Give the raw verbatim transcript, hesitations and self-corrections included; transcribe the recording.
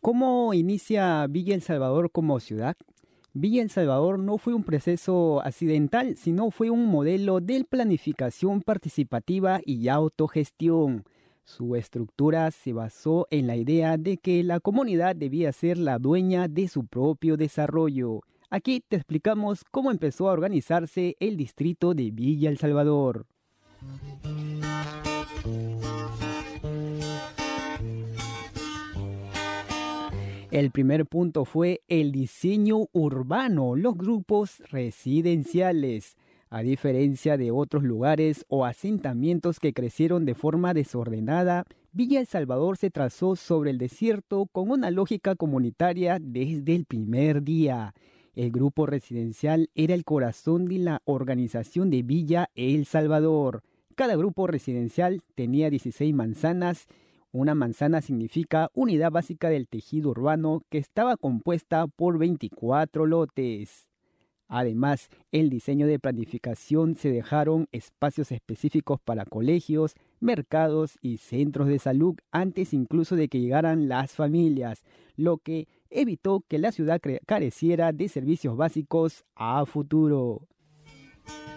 ¿Cómo inicia Villa El Salvador como ciudad? Villa El Salvador no fue un proceso accidental, sino fue un modelo de planificación participativa y autogestión. Su estructura se basó en la idea de que la comunidad debía ser la dueña de su propio desarrollo. Aquí te explicamos cómo empezó a organizarse el distrito de Villa El Salvador. El primer punto fue el diseño urbano, los grupos residenciales. A diferencia de otros lugares o asentamientos que crecieron de forma desordenada, Villa El Salvador se trazó sobre el desierto con una lógica comunitaria desde el primer día. El grupo residencial era el corazón de la organización de Villa El Salvador. Cada grupo residencial tenía dieciséis manzanas. Una manzana significa unidad básica del tejido urbano que estaba compuesta por veinticuatro lotes. Además, el diseño de planificación se dejaron espacios específicos para colegios, mercados y centros de salud antes incluso de que llegaran las familias, lo que evitó que la ciudad careciera de servicios básicos a futuro.